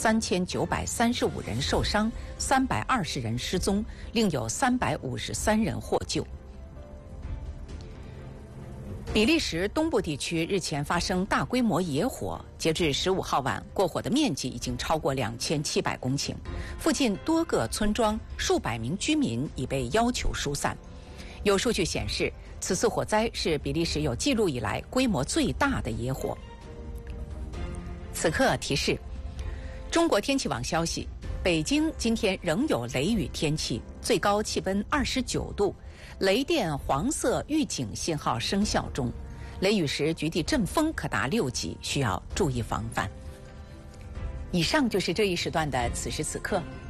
3935人受伤，320人失踪，另有353人获救。比利时东部地区日前发生大规模野火，截至15号晚，过火的面积已经超过2700公顷，附近多个村庄数百名居民已被要求疏散。有数据显示，此次火灾是比利时有记录以来规模最大的野火。此刻提示：中国天气网消息，北京今天仍有雷雨天气，最高气温29度，雷电黄色预警信号生效中，雷雨时局地阵风可达6级，需要注意防范。以上就是这一时段的此时此刻，